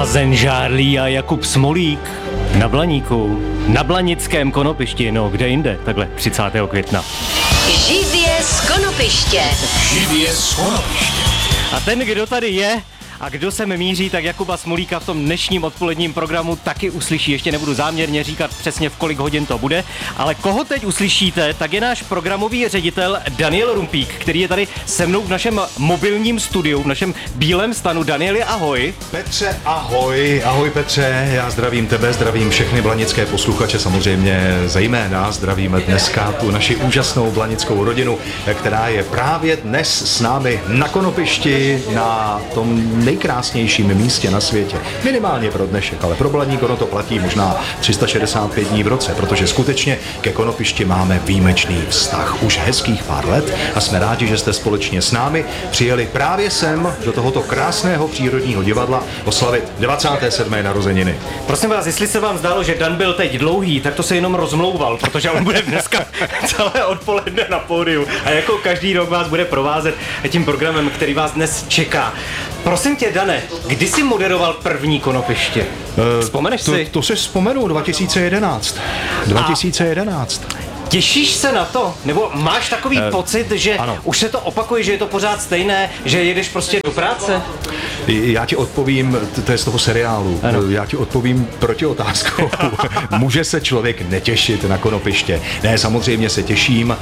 Blázen Žárlí a Jakub Smolík na Blaníku, na Blanickém konopišti, no kde jinde, takhle 30. května. Živě z konopiště. Živě z konopiště. A ten, kdo tady je a kdo sem míří, tak Jakuba Smolíka v tom dnešním odpoledním programu taky uslyší. Ještě nebudu záměrně říkat přesně, v kolik hodin to bude, ale koho teď uslyšíte, tak je náš programový ředitel Daniel Rumpík, který je tady se mnou v našem mobilním studiu, v našem bílém stanu. Danieli, ahoj. Petře, ahoj. Ahoj Petře, já zdravím tebe, zdravím všechny blanické posluchače, samozřejmě zejména zdravíme dneska tu naši úžasnou blanickou rodinu, která je právě dnes s námi na konopišti, na tom nejkrásnějším místě na světě. Minimálně pro dnešek, ale pro Blaník ono to platí možná 365 dní v roce, protože skutečně ke konopišti máme výjimečný vztah už hezkých pár let a jsme rádi, že jste společně s námi přijeli právě sem do tohoto krásného přírodního divadla oslavit 97. narozeniny. Prosím vás, jestli se vám zdálo, že Dan byl teď dlouhý, tak to se jenom rozmlouval, protože on bude dneska celé odpoledne na pódiu a jako každý rok vás bude provázet tím programem, který vás dnes čeká. Prosím tě, Dane, kdy jsi moderoval první konopiště? Vzpomeneš si? To si vzpomenu, 2011. 2011. Těšíš se na to? Nebo máš takový pocit, že ano. Už se to opakuje, že je to pořád stejné, že jedeš prostě do práce? Já ti odpovím, to je z toho seriálu, ano. Já ti odpovím proti otázkou. Může se člověk netěšit na konopiště? Ne, samozřejmě se těším.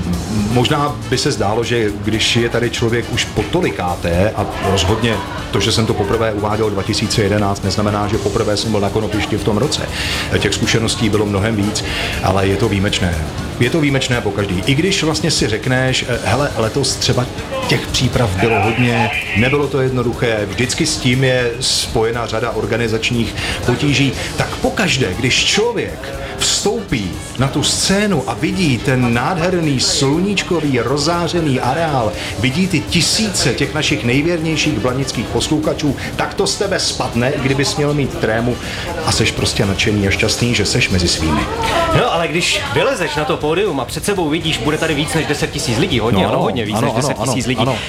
Možná by se zdálo, že když je tady člověk už po tolikáté, a rozhodně to, že jsem to poprvé uváděl 2011, neznamená, že poprvé jsem byl na konopišti v tom roce. Těch zkušeností bylo mnohem víc, ale je to výjimečné. Je to výjimečné po každý. I když vlastně si řekneš, hele, letos třeba těch příprav bylo hodně, nebylo to jednoduché, vždycky s tím je spojena řada organizačních potíží, tak pokaždé, když člověk vstoupí na tu scénu a vidí ten nádherný sluníčkový rozářený areál, vidí ty tisíce těch našich nejvěrnějších blanických posluchačů, tak to z tebe spadne, i kdybys měl mít trému a seš prostě nadšený a šťastný, že seš mezi svými. No, ale když vylezeš na to pódium a před sebou vidíš, bude tady víc než 10 000 lidí, hodně víc než 10 000 lidí. Ano.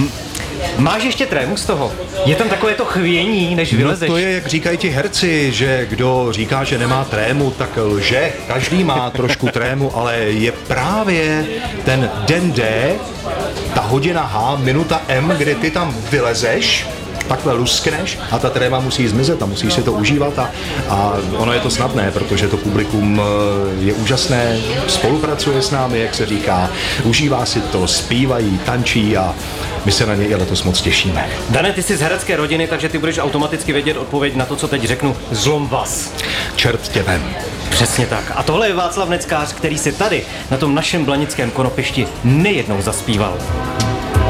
Máš ještě trému z toho? Je tam takové to chvění, než vylezeš? No to je, jak říkají ti herci, že kdo říká, že nemá trému, tak lže. Každý má trošku trému, ale je právě ten den D, ta hodina H, minuta M, kdy ty tam vylezeš, takhle luskneš a ta tréma musí zmizet a musíš si to užívat a ono je to snadné, protože to publikum je úžasné, spolupracuje s námi, jak se říká, užívá si to, zpívají, tančí a my se na něj letos moc těšíme. Dane, ty jsi z herecké rodiny, takže ty budeš automaticky vědět odpověď na to, co teď řeknu. Zlom vás. Čert tě vem. Přesně tak. A tohle je Václav Neckář, který si tady na tom našem blanickém konopišti nejednou zaspíval.